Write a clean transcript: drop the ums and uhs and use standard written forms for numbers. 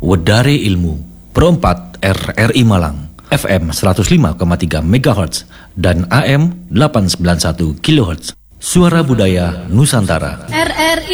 Wedare Ilmu, Pro 4 RRI Malang, FM 105,3 MHz dan AM 891 kHz. Suara Budaya Nusantara. RRI